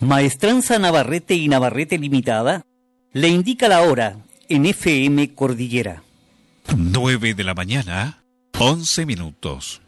Maestranza Navarrete y Navarrete Limitada le indica la hora en FM Cordillera. 9 de la mañana, 11 minutos.